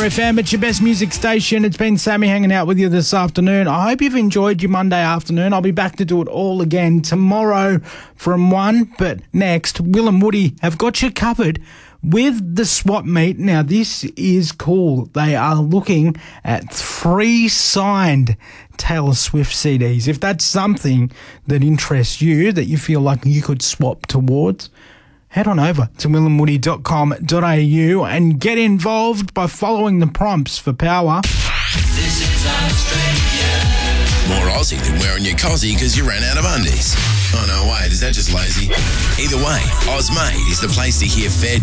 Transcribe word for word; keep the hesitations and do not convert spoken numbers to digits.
R F M. It's your best music station. It's been Sammy hanging out with you this afternoon. I hope you've enjoyed your Monday afternoon. I'll be back to do it all again tomorrow from one. But next, Will and Woody have got you covered with the swap meet. Now, this is cool. They are looking at three signed Taylor Swift C Ds. If that's something that interests you, that you feel like you could swap towards, head on over to will and woody dot com dot a u and get involved by following the prompts for power. This is Australia. More Aussie than wearing your cozzy because you ran out of undies. Oh no, wait, is that just lazy? Either way, Ozmade is the place to hear fair